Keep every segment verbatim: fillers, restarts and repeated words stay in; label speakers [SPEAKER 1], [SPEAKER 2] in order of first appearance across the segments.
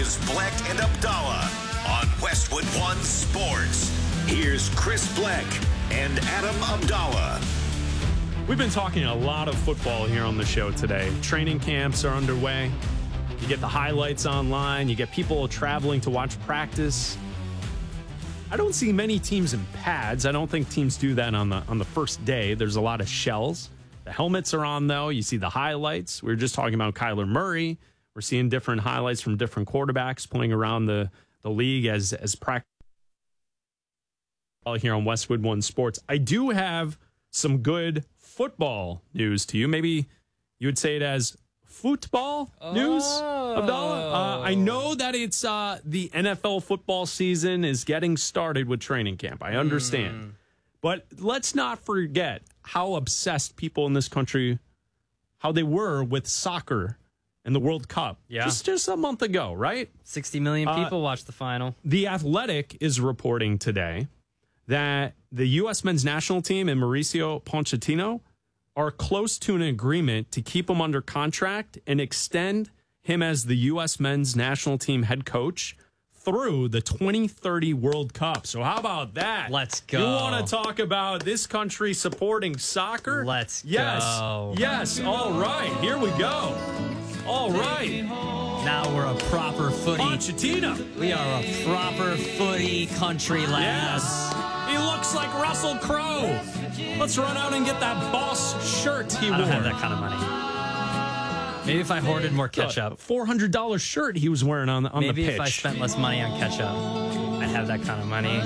[SPEAKER 1] is Bleck and Abdallah on Westwood One Sports. Here's Chris Bleck and Adam Abdallah.
[SPEAKER 2] We've been talking a lot of football here on the show today. Training camps are underway. You get the highlights online. You get people traveling to watch practice. I don't see many teams in pads. I don't think teams do that on the on the first day. There's a lot of shells. The helmets are on, though. You see the highlights. We were just talking about Kyler Murray. We're seeing different highlights from different quarterbacks playing around the, the league as, as practice here on Westwood One Sports. I do have some good football news to you. Maybe you would say it as football news,
[SPEAKER 3] oh.
[SPEAKER 2] Abdallah. Uh, I know that it's uh, the N F L football season is getting started with training camp. I understand. Mm. But let's not forget how obsessed people in this country, how they were with soccer and the World Cup
[SPEAKER 3] yeah.
[SPEAKER 2] just, just a month ago, right?
[SPEAKER 3] sixty million people uh, watched the final.
[SPEAKER 2] The Athletic is reporting today that the U S men's national team and Mauricio Pochettino are close to an agreement to keep him under contract and extend him as the U S men's national team head coach through the twenty thirty World Cup. So how about that?
[SPEAKER 3] Let's go.
[SPEAKER 2] You want to talk about this country supporting soccer?
[SPEAKER 3] Let's
[SPEAKER 2] yes.
[SPEAKER 3] go.
[SPEAKER 2] Yes. Yes. All right. Here we go. All right.
[SPEAKER 3] Now we're a proper footy.
[SPEAKER 2] Pochettino.
[SPEAKER 3] We are a proper footy country, lads.
[SPEAKER 2] Yes. He looks like Russell Crowe. Let's run out and get that boss shirt he
[SPEAKER 3] I
[SPEAKER 2] wore.
[SPEAKER 3] don't have that kind of money. Maybe if I hoarded more ketchup.
[SPEAKER 2] four hundred dollars shirt he was wearing on, on the pitch.
[SPEAKER 3] Maybe if I spent less money on ketchup, I'd have that kind of money.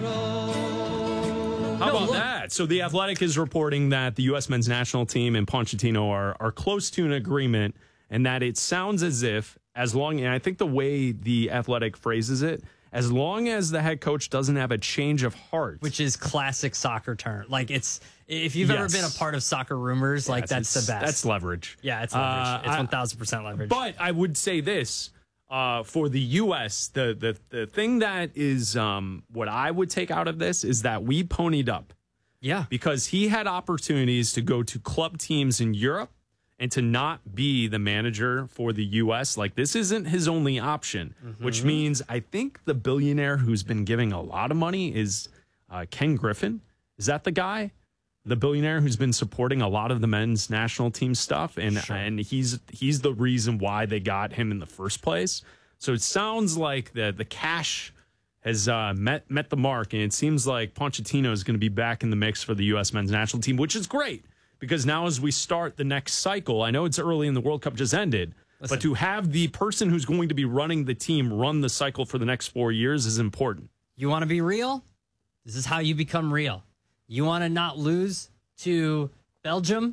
[SPEAKER 2] How no, about look. that? So the Athletic is reporting that the U S men's national team and Pochettino are, are close to an agreement, and that it sounds as if, as long, and I think the way the Athletic phrases it, as long as the head coach doesn't have a change of heart.
[SPEAKER 3] Which is classic soccer term. Like, it's, if you've yes. ever been a part of soccer rumors, like, yes, that's the best.
[SPEAKER 2] That's leverage.
[SPEAKER 3] Yeah, it's leverage. Uh, it's one thousand percent leverage.
[SPEAKER 2] But I would say this, uh, for the U S, the, the, the thing that is um, what I would take out of this is that we ponied up.
[SPEAKER 3] Yeah.
[SPEAKER 2] Because he had opportunities to go to club teams in Europe and to not be the manager for the U S. Like, this isn't his only option, mm-hmm. which means I think the billionaire who's been giving a lot of money is uh, Ken Griffin. Is that the guy? The billionaire who's been supporting a lot of the men's national team stuff, and
[SPEAKER 3] sure.
[SPEAKER 2] and he's he's the reason why they got him in the first place. So it sounds like the the cash has uh, met met the mark, and it seems like Pochettino is going to be back in the mix for the U S men's national team, which is great. Because now as we start the next cycle, I know it's early and the World Cup just ended, Listen. but to have the person who's going to be running the team run the cycle for the next four years is important.
[SPEAKER 3] You want to be real? This is how you become real. You want to not lose to Belgium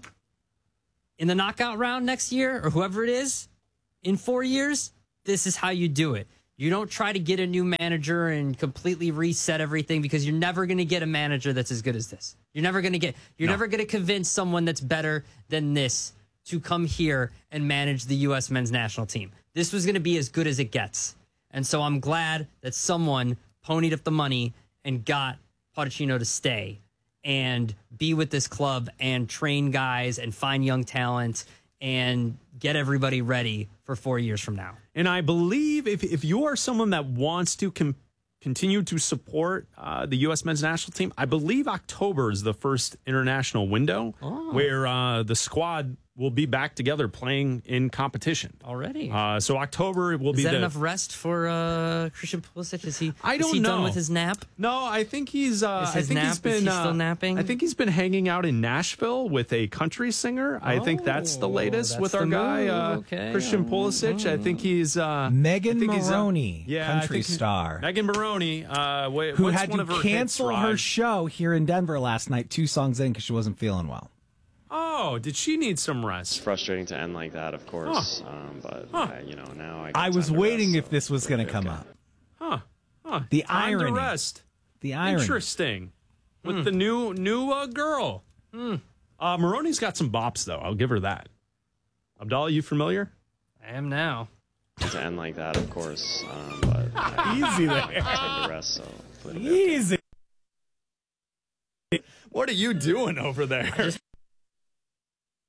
[SPEAKER 3] in the knockout round next year, or whoever it is, in four years? This is how you do it. You don't try to get a new manager and completely reset everything, because you're never going to get a manager that's as good as this. You're never going to get, you're no. never going to convince someone that's better than this to come here and manage the U S men's national team. This was going to be as good as it gets. And so I'm glad that someone ponied up the money and got Pochettino to stay and be with this club and train guys and find young talent and get everybody ready for four years from now.
[SPEAKER 2] And I believe if, if you are someone that wants to com- continue to support uh, the U S men's national team, I believe October is the first international window oh. where uh, the squad will be back together playing in competition
[SPEAKER 3] already.
[SPEAKER 2] Uh, so October will
[SPEAKER 3] is
[SPEAKER 2] be
[SPEAKER 3] that
[SPEAKER 2] the,
[SPEAKER 3] enough rest for uh, Christian Pulisic? Is he?
[SPEAKER 2] I don't
[SPEAKER 3] is he
[SPEAKER 2] know.
[SPEAKER 3] Done with his nap?
[SPEAKER 2] No, I think he's. Uh,
[SPEAKER 3] is his
[SPEAKER 2] I think
[SPEAKER 3] nap,
[SPEAKER 2] he's been
[SPEAKER 3] is he
[SPEAKER 2] uh,
[SPEAKER 3] still napping.
[SPEAKER 2] I think he's been hanging out in Nashville with a country singer. Oh, I think that's the latest with our guy uh,
[SPEAKER 3] okay.
[SPEAKER 2] Christian Pulisic. Oh. I think he's uh,
[SPEAKER 4] Megan
[SPEAKER 2] think
[SPEAKER 4] Maroney,
[SPEAKER 2] he's, uh, yeah,
[SPEAKER 4] country star.
[SPEAKER 2] Megan Maroney, uh, wh-
[SPEAKER 4] who
[SPEAKER 2] what's
[SPEAKER 4] had
[SPEAKER 2] one
[SPEAKER 4] to
[SPEAKER 2] of her
[SPEAKER 4] cancel
[SPEAKER 2] hits,
[SPEAKER 4] her
[SPEAKER 2] Raj?
[SPEAKER 4] show here in Denver last night, two songs in, because she wasn't feeling well.
[SPEAKER 2] Oh, did she need some rest?
[SPEAKER 5] It's frustrating to end like that, of course. Huh. Um, but, huh. I, you know, now I
[SPEAKER 4] I was waiting
[SPEAKER 5] rest,
[SPEAKER 4] if this was
[SPEAKER 5] so
[SPEAKER 4] going to come
[SPEAKER 5] okay.
[SPEAKER 4] up.
[SPEAKER 2] Huh. Huh.
[SPEAKER 4] The
[SPEAKER 2] Time
[SPEAKER 4] irony.
[SPEAKER 2] to rest.
[SPEAKER 4] The irony.
[SPEAKER 2] Interesting. With
[SPEAKER 3] Mm.
[SPEAKER 2] the new new uh, girl.
[SPEAKER 3] Mm.
[SPEAKER 2] Uh, Maroney's got some bops, though. I'll give her that. Abdallah, you familiar?
[SPEAKER 3] I am now.
[SPEAKER 5] To end like that, of course. Um, but I,
[SPEAKER 4] Easy there.
[SPEAKER 5] Time to rest, so hopefully it'll be
[SPEAKER 4] Easy.
[SPEAKER 5] okay.
[SPEAKER 2] What are you doing over there?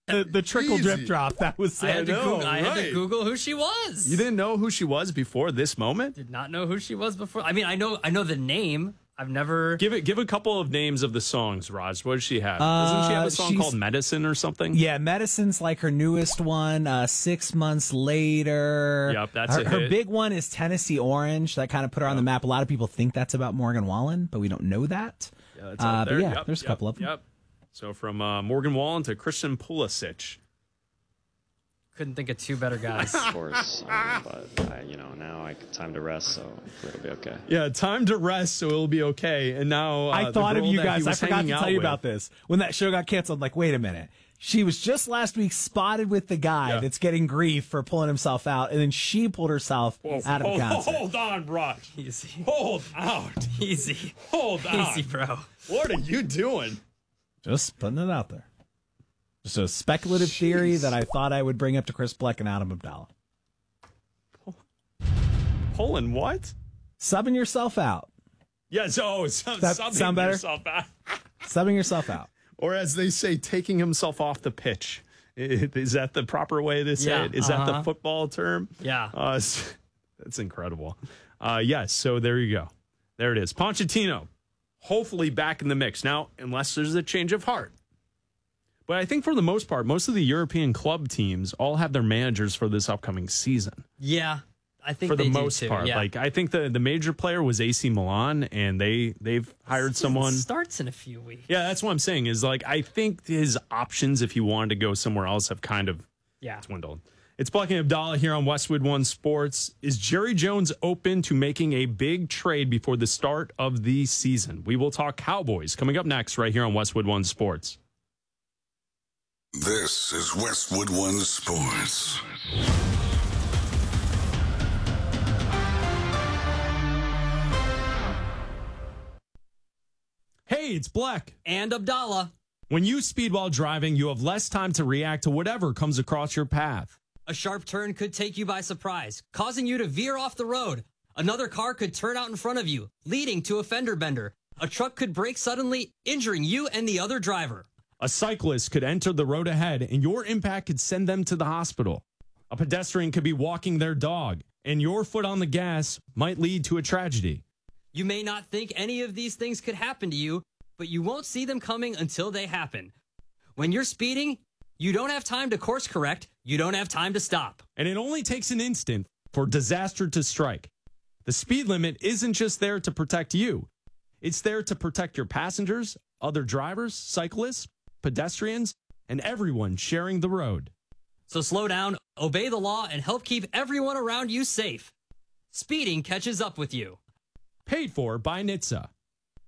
[SPEAKER 4] The, the trickle drip drop. That was
[SPEAKER 3] I had, to,
[SPEAKER 2] know,
[SPEAKER 3] Google, I had to
[SPEAKER 2] right.
[SPEAKER 3] Google who she was.
[SPEAKER 2] You didn't know who she was before this moment?
[SPEAKER 3] Did not know who she was before. I mean, I know I know the name. I've never.
[SPEAKER 2] Give it. Give a couple of names of the songs, Raj. What does she have?
[SPEAKER 4] Uh,
[SPEAKER 2] Doesn't she have a song
[SPEAKER 4] she's-
[SPEAKER 2] called Medicine or something?
[SPEAKER 4] Yeah, Medicine's like her newest one. Uh, six months later.
[SPEAKER 2] Yep, that's
[SPEAKER 4] her,
[SPEAKER 2] a
[SPEAKER 4] her
[SPEAKER 2] hit.
[SPEAKER 4] big one is Tennessee Orange. That kind of put her on the map. A lot of people think that's about Morgan Wallen, but we don't know that.
[SPEAKER 2] Yeah, that's
[SPEAKER 4] Uh,
[SPEAKER 2] out
[SPEAKER 4] but
[SPEAKER 2] there.
[SPEAKER 4] yeah,
[SPEAKER 2] Yep,
[SPEAKER 4] there's a
[SPEAKER 2] yep,
[SPEAKER 4] couple of them.
[SPEAKER 2] Yep. So from uh, Morgan Wallen to Christian Pulisic.
[SPEAKER 3] Couldn't think of two better guys.
[SPEAKER 5] Of course. Um, but, I, you know, now I time to rest, so it'll be okay.
[SPEAKER 2] Yeah, time to rest, so it'll be okay. And now uh,
[SPEAKER 4] I
[SPEAKER 2] the
[SPEAKER 4] thought of
[SPEAKER 2] girl
[SPEAKER 4] you
[SPEAKER 2] that he
[SPEAKER 4] guys. I
[SPEAKER 2] was
[SPEAKER 4] forgot to
[SPEAKER 2] hanging
[SPEAKER 4] tell
[SPEAKER 2] out
[SPEAKER 4] you
[SPEAKER 2] with-
[SPEAKER 4] about this. When that show got canceled, I'm like, wait a minute. She was just last week spotted with the guy
[SPEAKER 2] Yeah.
[SPEAKER 4] that's getting grief for pulling himself out, and then she pulled herself
[SPEAKER 2] Whoa,
[SPEAKER 4] out of
[SPEAKER 2] hold,
[SPEAKER 4] the concert.
[SPEAKER 2] hold on, Raj.
[SPEAKER 3] Easy.
[SPEAKER 2] Hold out.
[SPEAKER 3] Easy.
[SPEAKER 2] Hold on.
[SPEAKER 3] Easy, bro.
[SPEAKER 2] What are you doing?
[SPEAKER 4] Just putting it out there. Just a speculative theory
[SPEAKER 2] Jeez.
[SPEAKER 4] that I thought I would bring up to Chris Bleck and Adam Abdallah.
[SPEAKER 2] Pulling what?
[SPEAKER 4] Subbing yourself out.
[SPEAKER 2] Yes, oh, so,
[SPEAKER 4] That
[SPEAKER 2] subbing
[SPEAKER 4] sound better?
[SPEAKER 2] yourself out.
[SPEAKER 4] Subbing yourself out.
[SPEAKER 2] Or as they say, taking himself off the pitch. I- Is that the proper way to say
[SPEAKER 3] Yeah,
[SPEAKER 2] it? Is that
[SPEAKER 3] uh-huh.
[SPEAKER 2] the football term?
[SPEAKER 3] Yeah.
[SPEAKER 2] Uh, s- that's incredible. Uh, yes, so there you go. There it is. Pochettino, hopefully back in the mix. Now, unless there's a change of heart. But I think for the most part, most of the European club teams all have their managers for this upcoming season.
[SPEAKER 3] Yeah. I think
[SPEAKER 2] For the
[SPEAKER 3] they do
[SPEAKER 2] most
[SPEAKER 3] too,
[SPEAKER 2] part.
[SPEAKER 3] yeah.
[SPEAKER 2] Like I think the, the major player was A C Milan, and they, they've hired someone.
[SPEAKER 3] starts in a few weeks.
[SPEAKER 2] Yeah, that's what I'm saying is like I think his options if he wanted to go somewhere else have kind of
[SPEAKER 3] Yeah.
[SPEAKER 2] dwindled. It's Bleck and Abdallah here on Westwood One Sports. Is Jerry Jones open to making a big trade before the start of the season? We will talk Cowboys coming up next right here on Westwood One Sports.
[SPEAKER 6] This is Westwood One Sports.
[SPEAKER 2] Hey, it's Bleck.
[SPEAKER 3] And Abdallah.
[SPEAKER 2] When you speed while driving, you have less time to react to whatever comes across your path.
[SPEAKER 3] A sharp turn could take you by surprise, causing you to veer off the road. Another car could turn out in front of you, leading to a fender bender. A truck could brake suddenly, injuring you and the other driver.
[SPEAKER 2] A cyclist could enter the road ahead, and your impact could send them to the hospital. A pedestrian could be walking their dog, and your foot on the gas might lead to a tragedy.
[SPEAKER 3] You may not think any of these things could happen to you, but you won't see them coming until they happen. When you're speeding, you don't have time to course correct. You don't have time to stop.
[SPEAKER 2] And it only takes an instant for disaster to strike. The speed limit isn't just there to protect you. It's there to protect your passengers, other drivers, cyclists, pedestrians, and everyone sharing the road.
[SPEAKER 3] So slow down, obey the law, and help keep everyone around you safe. Speeding catches up with you.
[SPEAKER 2] Paid for by N H T S A.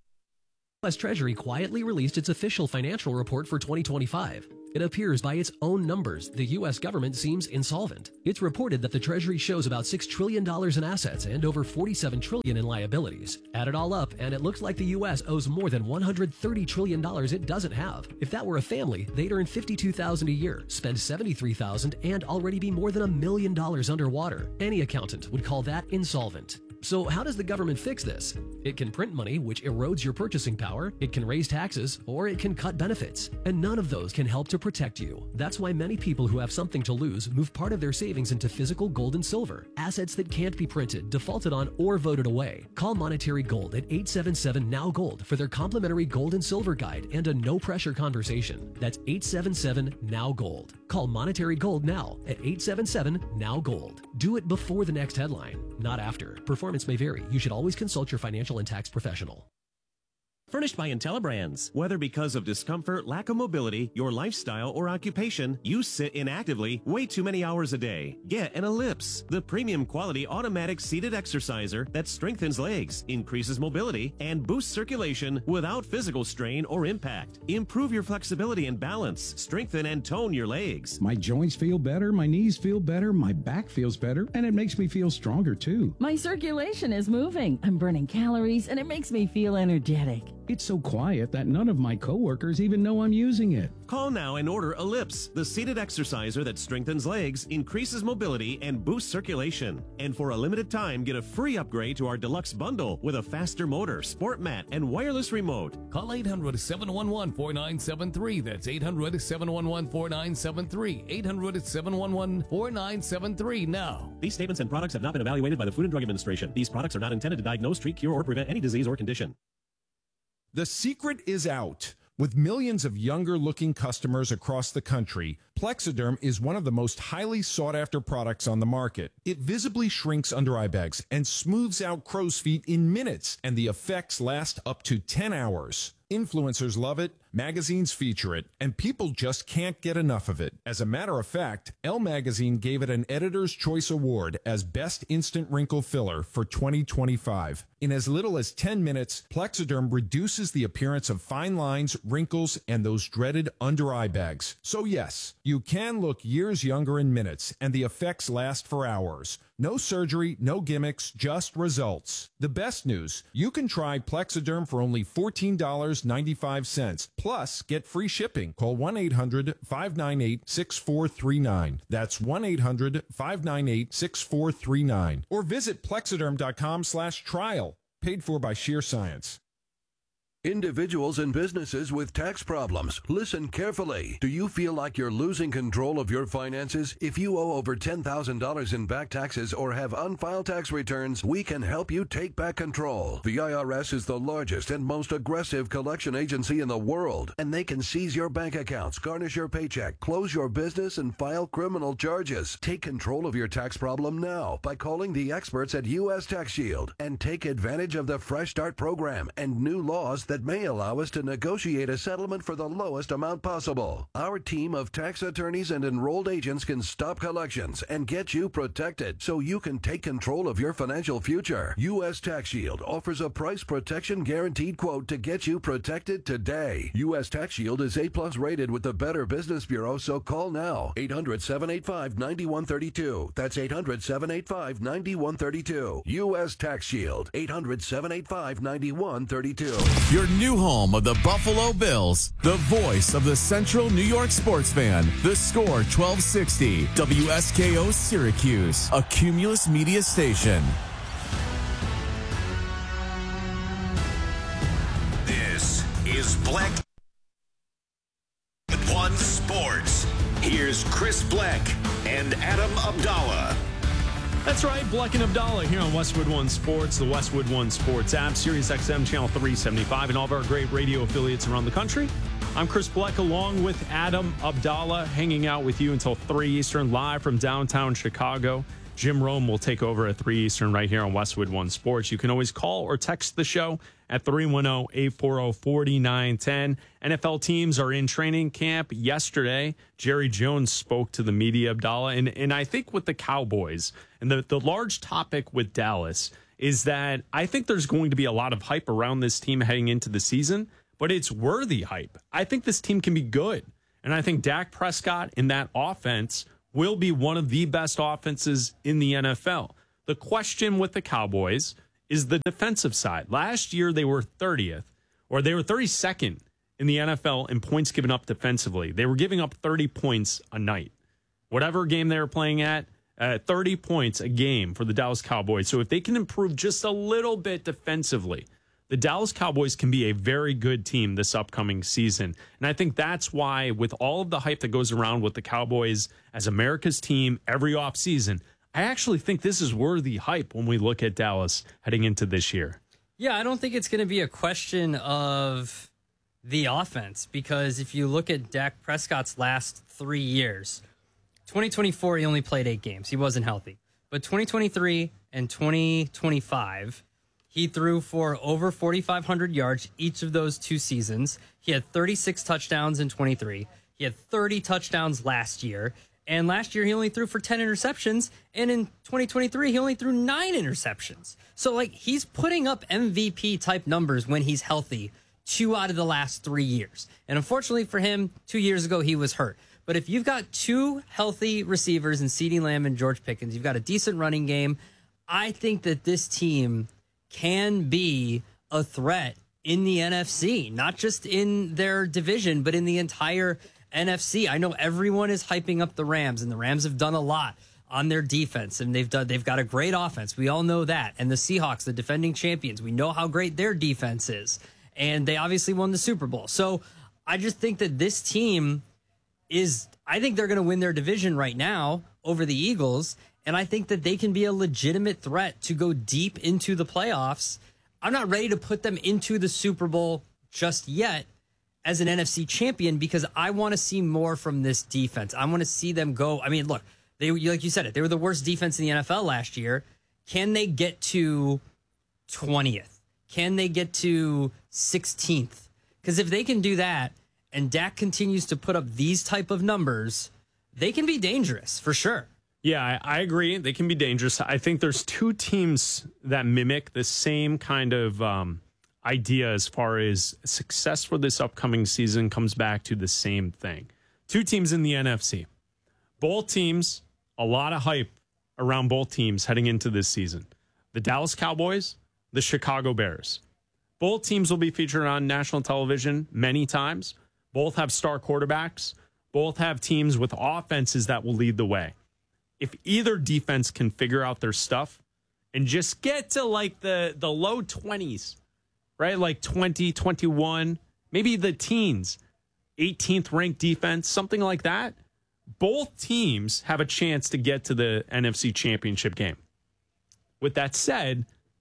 [SPEAKER 7] U S Treasury quietly released its official financial report for twenty twenty-five. It appears by its own numbers, the U S government seems insolvent. It's reported that the Treasury shows about six trillion dollars in assets and over forty-seven trillion dollars in liabilities. Add it all up, and it looks like the U S owes more than one hundred thirty trillion dollars it doesn't have. If that were a family, they'd earn fifty-two thousand dollars a year, spend seventy-three thousand dollars, and already be more than a million dollars underwater. Any accountant would call that insolvent. So how does the government fix this? It can print money, which erodes your purchasing power, it can raise taxes, or it can cut benefits. And none of those can help to protect you. That's why many people who have something to lose move part of their savings into physical gold and silver, assets that can't be printed, defaulted on, or voted away. Call Monetary Gold at eight seven seven N O W Gold for their complimentary gold and silver guide and a no-pressure conversation. That's eight seven seven N O W Gold. Call Monetary Gold now at eight seven seven N O W Gold. Do it before the next headline, not after. Performance may vary. You should always consult your financial and tax professional.
[SPEAKER 8] Furnished by IntelliBrands. Whether because of discomfort, lack of mobility, your lifestyle, or occupation, you sit inactively way too many hours a day. Get an Ellipse, the premium quality automatic seated exerciser that strengthens legs, increases mobility, and boosts circulation without physical strain or impact. Improve your flexibility and balance, strengthen and tone your legs.
[SPEAKER 9] My joints feel better, my knees feel better, my back feels better, and it makes me feel stronger too.
[SPEAKER 10] My circulation is moving. I'm burning calories, and it makes me feel energetic.
[SPEAKER 9] It's so quiet that none of my coworkers even know I'm using it.
[SPEAKER 8] Call now and order Ellipse, the seated exerciser that strengthens legs, increases mobility, and boosts circulation. And for a limited time, get a free upgrade to our deluxe bundle with a faster motor, sport mat, and wireless remote.
[SPEAKER 10] Call eight hundred, seven one one, four nine seven three. That's eight hundred, seven one one, four nine seven three. eight hundred, seven one one, four nine seven three now.
[SPEAKER 8] These statements and products have not been evaluated by the Food and Drug Administration. These products are not intended to diagnose, treat, cure, or prevent any disease or condition.
[SPEAKER 11] The secret is out. With millions of younger-looking customers across the country, Plexiderm is one of the most highly sought-after products on the market. It visibly shrinks under eye bags and smooths out crow's feet in minutes, and the effects last up to ten hours. Influencers love it, magazines feature it, and people just can't get enough of it. As a matter of fact, Elle Magazine gave it an Editor's Choice Award as Best Instant Wrinkle Filler for twenty twenty-five. In as little as ten minutes, Plexiderm reduces the appearance of fine lines, wrinkles, and those dreaded under-eye bags. So yes, you can look years younger in minutes, and the effects last for hours. No surgery, no gimmicks, just results. The best news, you can try Plexiderm for only fourteen dollars and ninety-five cents. Plus, get free shipping. Call one eight hundred, five nine eight, six four three nine. That's one eight hundred, five nine eight, six four three nine. Or visit plexiderm.com slash trial. Paid for by Sheer Science.
[SPEAKER 12] Individuals and businesses with tax problems, listen carefully. Do you feel like you're losing control of your finances? If you owe over ten thousand dollars in back taxes or have unfiled tax returns, we can help you take back control. The I R S is the largest and most aggressive collection agency in the world, and they can seize your bank accounts, garnish your paycheck, close your business, and file criminal charges. Take control of your tax problem now by calling the experts at U S Tax Shield and take advantage of the Fresh Start program and new laws that may allow us to negotiate a settlement for the lowest amount possible. Our team of tax attorneys and enrolled agents can stop collections and get you protected so you can take control of your financial future. U S Tax Shield offers a price protection guaranteed quote to get you protected today. U S Tax Shield is A plus rated with the Better Business Bureau, so call now. eight hundred, seven eight five, nine one three two. That's eight hundred, seven eight five, nine one three two. U S Tax Shield. eight hundred, seven eight five, nine one three two.
[SPEAKER 13] Your new home of the Buffalo Bills, the voice of the Central New York sports fan. The Score twelve sixty, W S K O Syracuse, a Cumulus Media station.
[SPEAKER 1] This is Black One Sports. Here's Chris Black and Adam Abdallah.
[SPEAKER 2] That's right, Black and Abdallah here on Westwood One Sports, the Westwood One Sports app, Sirius X M Channel three seventy-five, and all of our great radio affiliates around the country. I'm Chris Black along with Adam Abdallah, hanging out with you until three Eastern, live from downtown Chicago. Jim Rome will take over at three Eastern right here on Westwood One Sports. You can always call or text the show at three one zero, eight four zero, four nine one zero. N F L teams are in training camp yesterday. Jerry Jones spoke to the media, Abdallah, and, and I think with the Cowboys, and the, the large topic with Dallas is that I think there's going to be a lot of hype around this team heading into the season, but it's worthy hype. I think this team can be good, and I think Dak Prescott in that offense will be one of the best offenses in the N F L. The question with the Cowboys is the defensive side. Last year, they were thirtieth, or they were thirty-second in the N F L in points given up defensively. They were giving up thirty points a night. Whatever game they were playing at, uh, thirty points a game for the Dallas Cowboys. So if they can improve just a little bit defensively, the Dallas Cowboys can be a very good team this upcoming season. And I think that's why, with all of the hype that goes around with the Cowboys as America's team every offseason, I actually think this is worthy hype when we look at Dallas heading into this year.
[SPEAKER 3] Yeah, I don't think it's going to be a question of the offense, because if you look at Dak Prescott's last three years, twenty twenty-four, he only played eight games. He wasn't healthy. But twenty twenty-three and twenty twenty-five, he threw for over forty-five hundred yards each of those two seasons. He had thirty-six touchdowns in twenty-three. He had thirty touchdowns last year. And last year, he only threw for ten interceptions. And in twenty twenty-three, he only threw nine interceptions. So, like, he's putting up M V P-type numbers when he's healthy two out of the last three years. And unfortunately for him, two years ago, he was hurt. But if you've got two healthy receivers in CeeDee Lamb and George Pickens, you've got a decent running game, I think that this team can be a threat in the N F C, not just in their division, but in the entire N F C. I know everyone is hyping up the Rams, and the Rams have done a lot on their defense, and they've done they've got a great offense. We all know that. And the Seahawks, the defending champions, we know how great their defense is. And they obviously won the Super Bowl. So I just think that this team is, I think they're going to win their division right now over the Eagles. And I think that they can be a legitimate threat to go deep into the playoffs. I'm not ready to put them into the Super Bowl just yet as an N F C champion because I want to see more from this defense. I want to see them go. I mean, look, they like you said it, they were the worst defense in the N F L last year. Can they get to twentieth? Can they get to sixteenth? Because if they can do that and Dak continues to put up these type of numbers, they can be dangerous for sure.
[SPEAKER 2] Yeah, I, I agree. They can be dangerous. I think there's two teams that mimic the same kind of um, idea as far as success for this upcoming season comes back to the same thing. Two teams in the N F C. Both teams, a lot of hype around both teams heading into this season. The Dallas Cowboys, the Chicago Bears. Both teams will be featured on national television many times. Both have star quarterbacks. Both have teams with offenses that will lead the way. If either defense can figure out their stuff and just get to like the, the low twenties, right? Like twenty, twenty-one, maybe the teens, eighteenth ranked defense, something like that. Both teams have a chance to get to the N F C Championship game. With that said,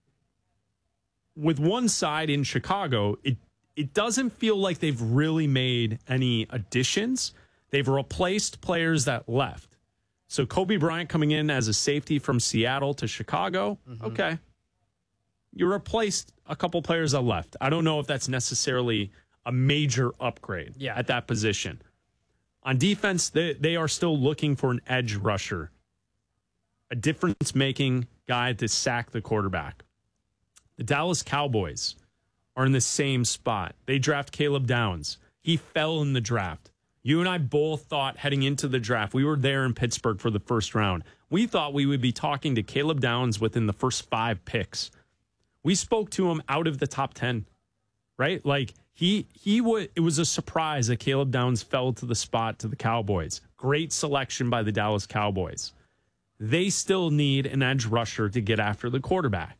[SPEAKER 2] with one side in Chicago, it it doesn't feel like they've really made any additions. They've replaced players that left. So Kobe Bryant coming in as a safety from Seattle to Chicago, mm-hmm. okay. You replaced a couple players that left. I don't know if that's necessarily a major upgrade
[SPEAKER 3] yeah.
[SPEAKER 2] at that position. On defense, they, they are still looking for an edge rusher, a difference-making guy to sack the quarterback. The Dallas Cowboys are in the same spot. They draft Caleb Downs. He fell in the draft. You and I both thought heading into the draft, we were there in Pittsburgh for the first round. We thought we would be talking to Caleb Downs within the first five picks. We spoke to him out of the top ten, right? Like he he would. It was a surprise that Caleb Downs fell to the spot to the Cowboys. Great selection by the Dallas Cowboys. They still need an edge rusher to get after the quarterback.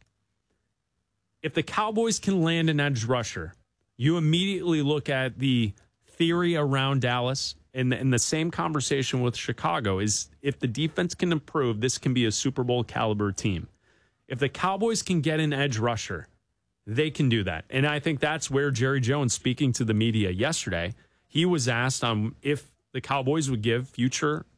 [SPEAKER 2] If the Cowboys can land an edge rusher, you immediately look at the theory around Dallas, and the, and the same conversation with Chicago is if the defense can improve, this can be a Super Bowl caliber team. If the Cowboys can get an edge rusher, they can do that. And I think that's where Jerry Jones, speaking to the media yesterday, he was asked on if the Cowboys would give future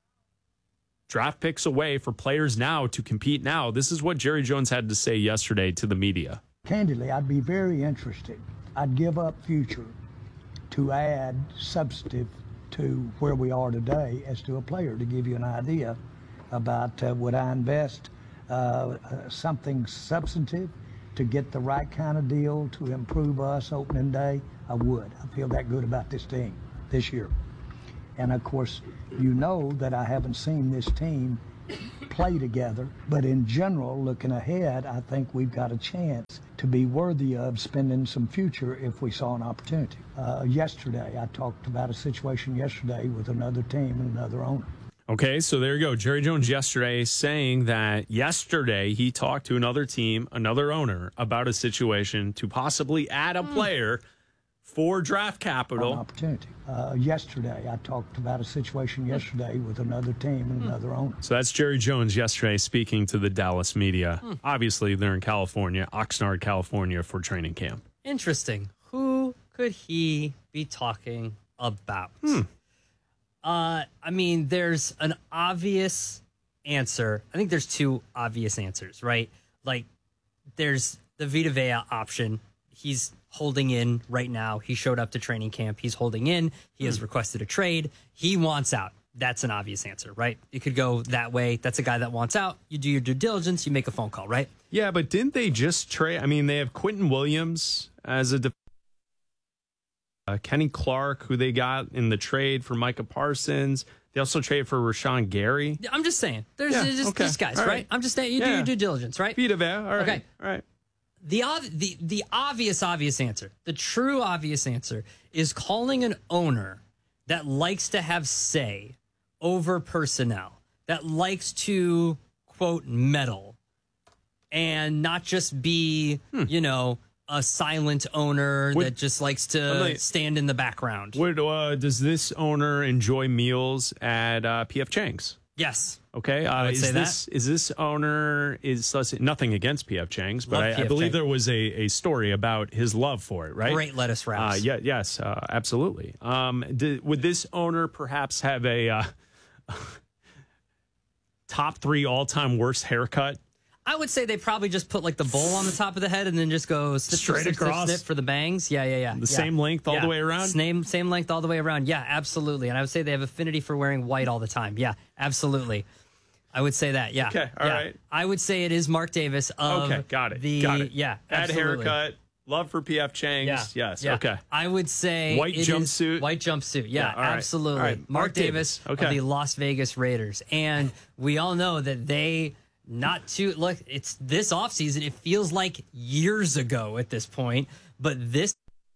[SPEAKER 2] draft picks away for players now to compete now. This is what Jerry Jones had to say yesterday to the media.
[SPEAKER 14] Candidly, I'd be very interested. I'd give up future to add substantive to where we are today as to a player, to give you an idea about uh, would I invest uh, uh, something substantive to get the right kind of deal to improve us opening day? I would. I feel that good about this team this year. And of course, you know that I haven't seen this team play together, but in general, looking ahead, I think we've got a chance to be worthy of spending some future if we saw an opportunity. Uh, yesterday, I talked about a situation yesterday with another team and another owner.
[SPEAKER 2] Okay, so there you go. Jerry Jones yesterday saying that yesterday he talked to another team, another owner, about a situation to possibly add a player for draft capital.
[SPEAKER 14] An opportunity. Uh, yesterday, I talked about a situation yesterday with another team and another owner.
[SPEAKER 2] So that's Jerry Jones yesterday speaking to the Dallas media. Hmm. Obviously, they're in California, Oxnard, California for training camp.
[SPEAKER 3] Interesting. Who could he be talking about?
[SPEAKER 2] Hmm.
[SPEAKER 3] Uh, I mean, there's an obvious answer. I think there's two obvious answers, right? Like, there's the Vita Vea option. He's holding in right now. He showed up to training camp. He's holding in. He has requested a trade. He wants out. That's an obvious answer, right? You could go that way. That's a guy that wants out. You do your due diligence. You make a phone call, right?
[SPEAKER 2] Yeah, but didn't they just trade? I mean, they have Quentin Williams as a def- uh, Kenny Clark, who they got in the trade for Micah Parsons. They also traded for Rashawn Gary.
[SPEAKER 3] I'm just saying. There's
[SPEAKER 2] Yeah,
[SPEAKER 3] just
[SPEAKER 2] okay.
[SPEAKER 3] these guys,
[SPEAKER 2] All
[SPEAKER 3] right.
[SPEAKER 2] right?
[SPEAKER 3] I'm just saying. You
[SPEAKER 2] Yeah.
[SPEAKER 3] do your due diligence, right?
[SPEAKER 2] Vita Vea. All right.
[SPEAKER 3] Okay.
[SPEAKER 2] All right.
[SPEAKER 3] the ob- the the obvious obvious answer, the true obvious answer is calling an owner that likes to have say over personnel, that likes to quote meddle, and not just be hmm. you know a silent owner would, that just likes to like, stand in the background.
[SPEAKER 2] Would uh, does this owner enjoy meals at uh, P F Chang's?
[SPEAKER 3] Yes.
[SPEAKER 2] Okay. Uh,
[SPEAKER 3] I would
[SPEAKER 2] is
[SPEAKER 3] say
[SPEAKER 2] this
[SPEAKER 3] that.
[SPEAKER 2] is this owner is nothing against P F Chang's, but I, I believe there was a, a story about his love for it, right?
[SPEAKER 3] Great lettuce wraps.
[SPEAKER 2] Uh, yeah. Yes. Uh, absolutely. Um, did, would this owner perhaps have a uh, top three all time worst haircut?
[SPEAKER 3] I would say they probably just put like the bowl on the top of the head and then just go snip,
[SPEAKER 2] straight
[SPEAKER 3] snip,
[SPEAKER 2] across
[SPEAKER 3] snip, snip for the bangs. Yeah, yeah, yeah.
[SPEAKER 2] The
[SPEAKER 3] yeah.
[SPEAKER 2] same length all
[SPEAKER 3] yeah.
[SPEAKER 2] the way around?
[SPEAKER 3] Same, same length all the way around. Yeah, absolutely. And I would say they have affinity for wearing white all the time. Yeah, absolutely. I would say that. Yeah.
[SPEAKER 2] Okay. All
[SPEAKER 3] yeah.
[SPEAKER 2] right.
[SPEAKER 3] I would say it is Mark Davis of
[SPEAKER 2] okay. Got it.
[SPEAKER 3] The,
[SPEAKER 2] got it.
[SPEAKER 3] Yeah.
[SPEAKER 2] Bad
[SPEAKER 3] absolutely.
[SPEAKER 2] haircut. Love for P F Chang's.
[SPEAKER 3] Yeah.
[SPEAKER 2] Yes.
[SPEAKER 3] Yeah.
[SPEAKER 2] Okay.
[SPEAKER 3] I would say
[SPEAKER 2] white jumpsuit.
[SPEAKER 3] White jumpsuit. Yeah,
[SPEAKER 2] yeah all right.
[SPEAKER 3] absolutely.
[SPEAKER 2] All right.
[SPEAKER 3] Mark,
[SPEAKER 2] Mark
[SPEAKER 3] Davis,
[SPEAKER 2] Davis. Okay.
[SPEAKER 3] of the Las Vegas Raiders. And we all know that they not too look, it's this offseason. It feels like years ago at this point, but this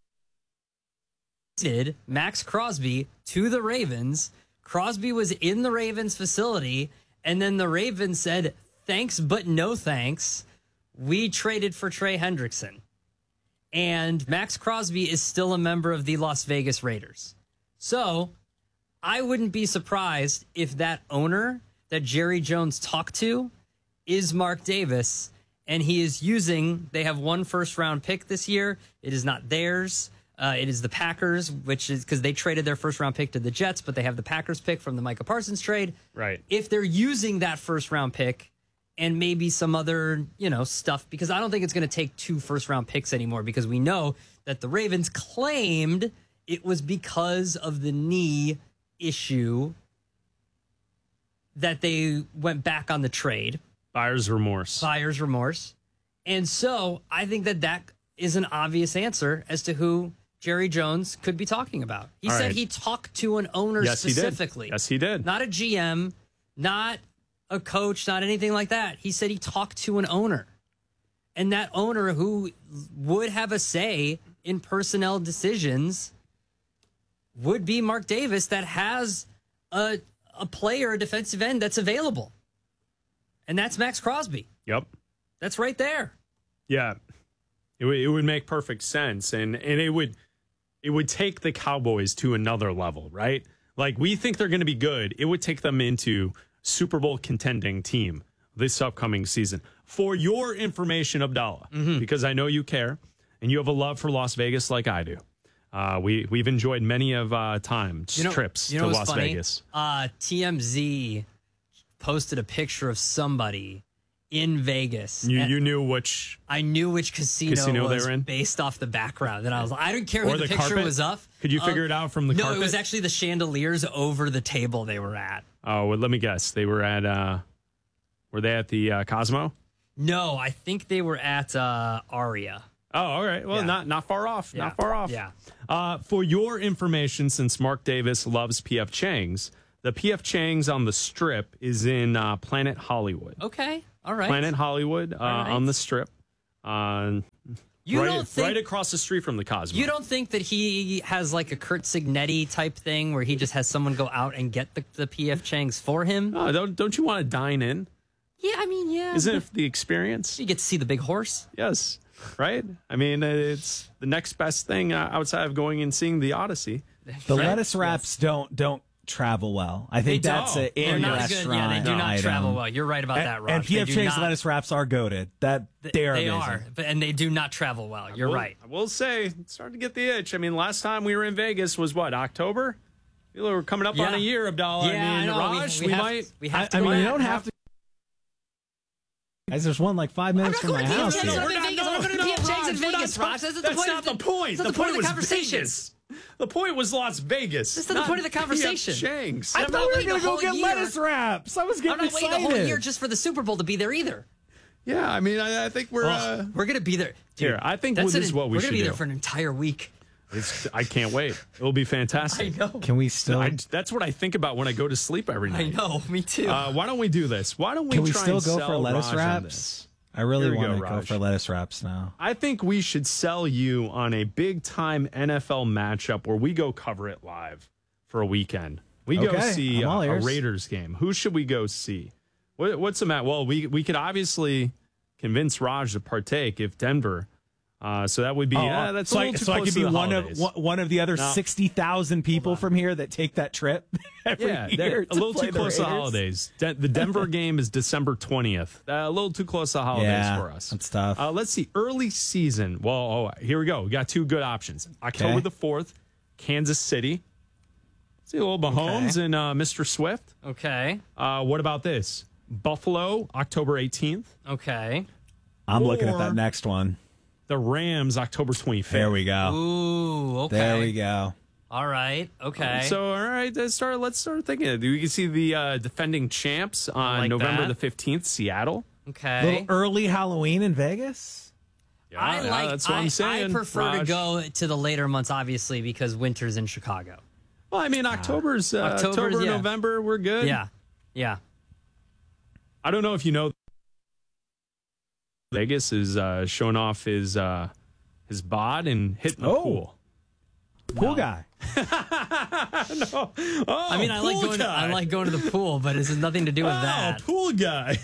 [SPEAKER 3] did Max Crosby to the Ravens. Crosby was in the Ravens facility, and then the Ravens said, thanks, but no thanks. We traded for Trey Hendrickson. And Max Crosby is still a member of the Las Vegas Raiders. So I wouldn't be surprised if that owner that Jerry Jones talked to is Mark Davis, and he is using, they have one first round pick this year. It is not theirs. Uh, it is the Packers, which is because they traded their first round pick to the Jets, but they have the Packers pick from the Micah Parsons trade.
[SPEAKER 2] Right.
[SPEAKER 3] If they're using that first round pick and maybe some other, you know, stuff, because I don't think it's going to take two first round picks anymore, because we know that the Ravens claimed it was because of the knee issue that they went back on the trade.
[SPEAKER 2] Buyer's remorse.
[SPEAKER 3] Buyer's remorse. And so I think that that is an obvious answer as to who Jerry Jones could be talking about. He
[SPEAKER 2] All
[SPEAKER 3] said
[SPEAKER 2] right.
[SPEAKER 3] he talked to an owner
[SPEAKER 2] yes,
[SPEAKER 3] specifically.
[SPEAKER 2] He did. Yes, he did.
[SPEAKER 3] Not a G M, not a coach, not anything like that. He said he talked to an owner. And that owner who would have a say in personnel decisions would be Mark Davis, that has a, a player, a defensive end that's available. And that's Max Crosby.
[SPEAKER 2] Yep.
[SPEAKER 3] That's right there.
[SPEAKER 2] Yeah. It, w- it would make perfect sense. And, and it would it would take the Cowboys to another level, right? Like, we think they're going to be good. It would take them into Super Bowl contending team this upcoming season. For your information, Abdallah, mm-hmm. because I know you care and you have a love for Las Vegas like I do. Uh, we, we've enjoyed many of uh, times,
[SPEAKER 3] you know,
[SPEAKER 2] trips
[SPEAKER 3] you know
[SPEAKER 2] to
[SPEAKER 3] what's
[SPEAKER 2] Las
[SPEAKER 3] funny?
[SPEAKER 2] Vegas.
[SPEAKER 3] Uh, T M Z posted a picture of somebody in Vegas.
[SPEAKER 2] You, you knew which...
[SPEAKER 3] I knew which casino,
[SPEAKER 2] casino
[SPEAKER 3] was
[SPEAKER 2] they were in?
[SPEAKER 3] based off the background. And I was like, I didn't care who
[SPEAKER 2] or
[SPEAKER 3] the,
[SPEAKER 2] the
[SPEAKER 3] picture
[SPEAKER 2] carpet?
[SPEAKER 3] was of.
[SPEAKER 2] Could you figure
[SPEAKER 3] uh,
[SPEAKER 2] it out from the
[SPEAKER 3] no,
[SPEAKER 2] carpet?
[SPEAKER 3] No, it was actually the chandeliers over the table they were at.
[SPEAKER 2] Oh, well, let me guess. They were at... Uh, were they at the uh, Cosmo?
[SPEAKER 3] No, I think they were at uh, Aria.
[SPEAKER 2] Oh, all right. Well,
[SPEAKER 3] Yeah.
[SPEAKER 2] not not far off.
[SPEAKER 3] Yeah.
[SPEAKER 2] Not far off.
[SPEAKER 3] Yeah.
[SPEAKER 2] Uh, for your information, since Mark Davis loves P F Chang's, the P F Chang's on the Strip is in uh, Planet Hollywood.
[SPEAKER 3] Okay. All right.
[SPEAKER 2] Planet Hollywood uh,
[SPEAKER 3] right.
[SPEAKER 2] on the Strip. Uh,
[SPEAKER 3] You
[SPEAKER 2] right,
[SPEAKER 3] don't think-
[SPEAKER 2] right across the street from the Cosmo.
[SPEAKER 3] You don't think that he has like a Kurt Signetti type thing where he just has someone go out and get the, the P F Chang's for him?
[SPEAKER 2] Oh, don't don't you want to dine in?
[SPEAKER 3] Yeah, I mean, yeah.
[SPEAKER 2] Isn't it the experience?
[SPEAKER 3] You get to see the big horse.
[SPEAKER 2] Yes. Right? I mean, it's the next best thing uh, outside of going and seeing the Odyssey.
[SPEAKER 4] The
[SPEAKER 2] Right?
[SPEAKER 4] lettuce wraps don't don't travel well. I think
[SPEAKER 3] They
[SPEAKER 4] that's
[SPEAKER 3] don't.
[SPEAKER 4] an
[SPEAKER 3] They're
[SPEAKER 4] in
[SPEAKER 3] not good.
[SPEAKER 4] restaurant
[SPEAKER 3] Yeah, they do not
[SPEAKER 4] item.
[SPEAKER 3] travel well. You're right about
[SPEAKER 4] and,
[SPEAKER 3] that, Raj.
[SPEAKER 4] And P F
[SPEAKER 3] They do
[SPEAKER 4] Chang's
[SPEAKER 3] not-
[SPEAKER 4] lettuce wraps are goated. That they're
[SPEAKER 3] They
[SPEAKER 4] amazing.
[SPEAKER 3] are, but, and they do not travel well. You're
[SPEAKER 2] will,
[SPEAKER 3] right.
[SPEAKER 2] I will say, it's starting to get the itch. I mean, last time we were in Vegas was what, October? We were coming up
[SPEAKER 3] Yeah.
[SPEAKER 2] on a year, Abdallah.
[SPEAKER 3] Yeah,
[SPEAKER 2] I
[SPEAKER 3] I
[SPEAKER 2] mean,
[SPEAKER 3] know. We-
[SPEAKER 2] Raj,
[SPEAKER 3] we
[SPEAKER 2] we,
[SPEAKER 3] have-
[SPEAKER 2] might.
[SPEAKER 3] we have
[SPEAKER 4] I,
[SPEAKER 3] to
[SPEAKER 4] I
[SPEAKER 3] go
[SPEAKER 4] mean, you
[SPEAKER 3] back.
[SPEAKER 4] don't have to. Guys, there's one like five minutes from my house.
[SPEAKER 3] Chang's
[SPEAKER 4] here.
[SPEAKER 3] not
[SPEAKER 2] We're
[SPEAKER 3] in
[SPEAKER 2] not-
[SPEAKER 3] Vegas.
[SPEAKER 2] no,
[SPEAKER 3] I'm not going to
[SPEAKER 2] no,
[SPEAKER 3] P F Chang's in
[SPEAKER 2] Raj, we're not
[SPEAKER 3] Vegas,
[SPEAKER 2] talking-
[SPEAKER 3] Raj. That's,
[SPEAKER 2] That's
[SPEAKER 3] the
[SPEAKER 2] not
[SPEAKER 3] point
[SPEAKER 2] the
[SPEAKER 3] of
[SPEAKER 2] point.
[SPEAKER 3] That's
[SPEAKER 2] The
[SPEAKER 3] the point
[SPEAKER 2] point
[SPEAKER 3] of the
[SPEAKER 2] was
[SPEAKER 3] conversation.
[SPEAKER 2] Vegas. The point was Las Vegas.
[SPEAKER 3] That's not the point of the conversation.
[SPEAKER 2] P F Chang's.
[SPEAKER 4] I
[SPEAKER 3] I'm
[SPEAKER 4] thought
[SPEAKER 3] not
[SPEAKER 4] we were
[SPEAKER 3] waiting
[SPEAKER 4] going to
[SPEAKER 3] the
[SPEAKER 4] go
[SPEAKER 3] whole
[SPEAKER 4] get
[SPEAKER 3] year.
[SPEAKER 4] lettuce wraps. I was
[SPEAKER 3] I'm
[SPEAKER 4] getting
[SPEAKER 3] not
[SPEAKER 4] excited.
[SPEAKER 3] waiting the whole year just for the Super Bowl to be there either.
[SPEAKER 2] Yeah, I mean, I, I think we're.
[SPEAKER 3] Oh,
[SPEAKER 2] Uh,
[SPEAKER 3] we're going to be there. Dude,
[SPEAKER 2] Here, I think
[SPEAKER 3] that's
[SPEAKER 2] this
[SPEAKER 3] an-
[SPEAKER 2] is what we
[SPEAKER 3] we're
[SPEAKER 2] should
[SPEAKER 3] gonna be
[SPEAKER 2] do.
[SPEAKER 3] there for an entire week.
[SPEAKER 2] it's, I can't wait. It will be fantastic.
[SPEAKER 3] I know.
[SPEAKER 4] Can we still?
[SPEAKER 2] I, that's what I think about when I go to sleep every
[SPEAKER 3] I
[SPEAKER 2] night.
[SPEAKER 3] know. Me too.
[SPEAKER 2] Uh, why don't we do this? Why don't we
[SPEAKER 4] Can we
[SPEAKER 2] try
[SPEAKER 4] still
[SPEAKER 2] and
[SPEAKER 4] go
[SPEAKER 2] sell
[SPEAKER 4] for lettuce
[SPEAKER 2] Raj on
[SPEAKER 4] wraps?
[SPEAKER 2] this?
[SPEAKER 4] I really
[SPEAKER 2] Here we
[SPEAKER 4] want
[SPEAKER 2] go,
[SPEAKER 4] to go
[SPEAKER 2] Raj.
[SPEAKER 4] for lettuce wraps now.
[SPEAKER 2] I think we should sell you on a big-time N F L matchup where we go cover it live for a weekend. We go
[SPEAKER 4] Okay,
[SPEAKER 2] see
[SPEAKER 4] I'm
[SPEAKER 2] a,
[SPEAKER 4] all
[SPEAKER 2] a
[SPEAKER 4] ears.
[SPEAKER 2] Raiders game. Who should we go see? What, what's the match? Well, we we could obviously convince Raj to partake if Denver. Uh, so that would be
[SPEAKER 4] Oh,
[SPEAKER 2] uh, that's
[SPEAKER 4] so
[SPEAKER 2] a
[SPEAKER 4] I,
[SPEAKER 2] little too
[SPEAKER 4] so I
[SPEAKER 2] close
[SPEAKER 4] could
[SPEAKER 2] to
[SPEAKER 4] be
[SPEAKER 2] the
[SPEAKER 4] one
[SPEAKER 2] holidays.
[SPEAKER 4] of one of the other
[SPEAKER 2] No.
[SPEAKER 4] sixty thousand people from here that take that trip every
[SPEAKER 2] Yeah,
[SPEAKER 4] year.
[SPEAKER 2] they're a
[SPEAKER 4] to
[SPEAKER 2] little
[SPEAKER 4] play
[SPEAKER 2] too
[SPEAKER 4] the
[SPEAKER 2] close to the
[SPEAKER 4] Raiders.
[SPEAKER 2] holidays. De- the Denver game is December twentieth. Uh, a little too close to the holidays
[SPEAKER 4] Yeah,
[SPEAKER 2] for us.
[SPEAKER 4] that's tough.
[SPEAKER 2] Uh, let's see. Early season. Well, oh, here we go. We got two good options. October
[SPEAKER 4] Okay.
[SPEAKER 2] the fourth, Kansas City. See a little Mahomes
[SPEAKER 3] Okay.
[SPEAKER 2] and uh, Mister Swift.
[SPEAKER 3] Okay.
[SPEAKER 2] Uh, what about this? Buffalo, October eighteenth.
[SPEAKER 3] Okay.
[SPEAKER 4] I'm looking at
[SPEAKER 2] Or-
[SPEAKER 4] that next one.
[SPEAKER 2] The Rams, October twenty-fifth.
[SPEAKER 4] There we go.
[SPEAKER 3] Ooh, okay.
[SPEAKER 4] There we go.
[SPEAKER 3] All right. Okay.
[SPEAKER 2] So, all right, let's start. Let's start thinking. We can see the uh, defending champs on
[SPEAKER 3] like
[SPEAKER 2] November
[SPEAKER 3] that.
[SPEAKER 2] the fifteenth, Seattle.
[SPEAKER 3] okay.
[SPEAKER 4] Little early Halloween in Vegas.
[SPEAKER 2] Yeah,
[SPEAKER 3] I
[SPEAKER 2] yeah,
[SPEAKER 3] like.
[SPEAKER 2] that's what
[SPEAKER 3] I,
[SPEAKER 2] I'm saying.
[SPEAKER 3] I prefer to
[SPEAKER 2] Raj.
[SPEAKER 3] go to the later months, obviously, because winter's in Chicago.
[SPEAKER 2] Well, I mean, October's uh,
[SPEAKER 3] October's,
[SPEAKER 2] October,
[SPEAKER 3] yeah.
[SPEAKER 2] November, we're good.
[SPEAKER 3] Yeah. Yeah.
[SPEAKER 2] I don't know if you know, Vegas is uh, showing off his uh, his bod and hitting the
[SPEAKER 4] Oh.
[SPEAKER 2] pool.
[SPEAKER 4] Pool guy.
[SPEAKER 2] no. Oh,
[SPEAKER 3] I mean, I like
[SPEAKER 2] pool
[SPEAKER 3] going. To, I
[SPEAKER 2] guy.
[SPEAKER 3] like going to the pool, but it has nothing to do with
[SPEAKER 2] Oh,
[SPEAKER 3] that.
[SPEAKER 2] pool guy.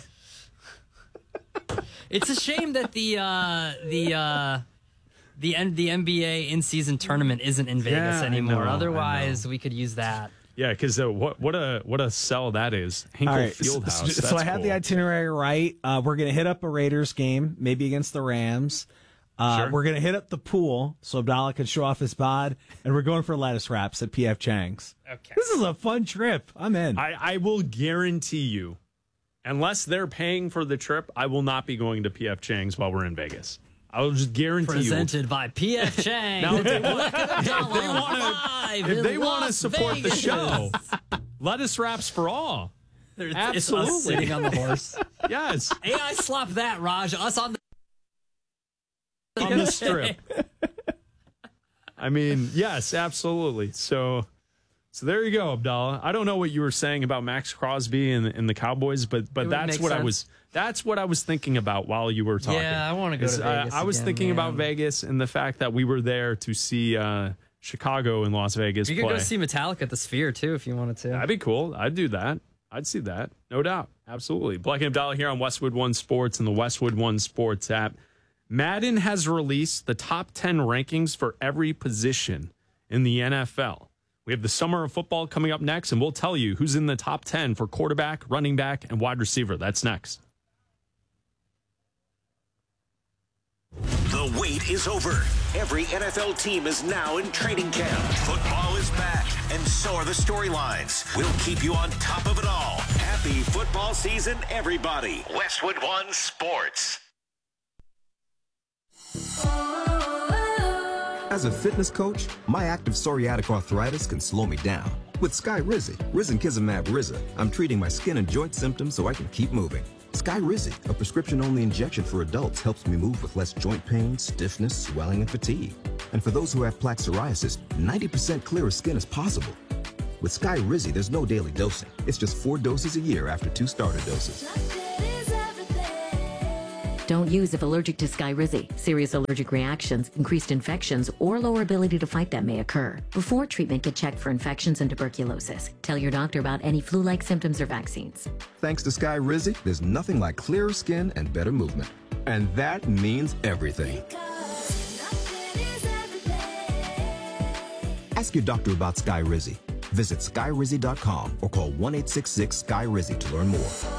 [SPEAKER 3] It's a shame that the uh, the uh, the N- the N B A in season tournament isn't in Vegas
[SPEAKER 2] Yeah, I
[SPEAKER 3] anymore.
[SPEAKER 2] know, I
[SPEAKER 3] Otherwise, we could use that.
[SPEAKER 2] Yeah, because uh, what what a what a sell that is. Hinkle
[SPEAKER 4] All right, so,
[SPEAKER 2] Fieldhouse.
[SPEAKER 4] so
[SPEAKER 2] That's
[SPEAKER 4] I have the
[SPEAKER 2] cool.
[SPEAKER 4] itinerary right. Uh, we're gonna hit up a Raiders game, maybe against the Rams. Uh,
[SPEAKER 2] Sure.
[SPEAKER 4] We're gonna hit up the pool so Abdallah can show off his bod, and we're going for lettuce wraps at P F Chang's.
[SPEAKER 3] Okay.
[SPEAKER 4] This is a fun trip. I'm in.
[SPEAKER 2] I, I will guarantee you, unless they're paying for the trip, I will not be going to P F Chang's while we're in Vegas. I will just guarantee
[SPEAKER 3] Presented by P F Chang.
[SPEAKER 2] Now, if they
[SPEAKER 3] want
[SPEAKER 2] you. If they want to support the show, lettuce wraps for all.
[SPEAKER 3] It's
[SPEAKER 2] Absolutely.
[SPEAKER 3] us sitting on the horse.
[SPEAKER 2] Yes.
[SPEAKER 3] A I slap that, Raj. Us on the
[SPEAKER 2] On the strip. I mean, yes, absolutely. So, so there you go, Abdallah. I don't know what you were saying about Max Crosby and, and the Cowboys, but
[SPEAKER 3] It
[SPEAKER 2] but
[SPEAKER 3] would
[SPEAKER 2] that's
[SPEAKER 3] make
[SPEAKER 2] what I
[SPEAKER 3] sense.
[SPEAKER 2] was. That's what I was thinking about while you were talking.
[SPEAKER 3] Yeah, I wanna go to
[SPEAKER 2] Is, uh,
[SPEAKER 3] Vegas
[SPEAKER 2] I was
[SPEAKER 3] again,
[SPEAKER 2] thinking about
[SPEAKER 3] man.
[SPEAKER 2] Vegas and the fact that we were there to see uh, Chicago and Las Vegas
[SPEAKER 3] You could
[SPEAKER 2] play.
[SPEAKER 3] go see Metallica at the Sphere too if you wanted to.
[SPEAKER 2] That'd be cool. I'd do that. I'd see that. No doubt. Absolutely. Black and Abdallah here on Westwood One Sports and the Westwood One Sports app. Madden has released the top ten rankings for every position in the N F L. We have the summer of football coming up next, and we'll tell you who's in the top ten for quarterback, running back, and wide receiver. That's next.
[SPEAKER 1] The wait is over. Every N F L team is now in training camp. Football is back, and so are the storylines. We'll keep you on top of it all. Happy football season, everybody. Westwood One Sports.
[SPEAKER 15] As a fitness coach, my active psoriatic arthritis can slow me down. With Skyrizi, Risankizumab Riza, I'm treating my skin and joint symptoms so I can keep moving. Skyrizi, a prescription-only injection for adults, helps me move with less joint pain, stiffness, swelling, and fatigue. And for those who have plaque psoriasis, ninety percent clearer skin is possible. With Skyrizi, there's no daily dosing. It's just four doses a year after two starter doses.
[SPEAKER 16] Don't use if allergic to Skyrizi. Serious allergic reactions, increased infections, or lower ability to fight them may occur. Before treatment, get checked for infections and tuberculosis. Tell your doctor about any flu-like symptoms or vaccines.
[SPEAKER 15] Thanks to Skyrizi, there's nothing like clearer skin and better movement. And that means everything. Ask your doctor about Skyrizi. Visit Skyrizi dot com or call one eight six six Sky Rizzy to learn more.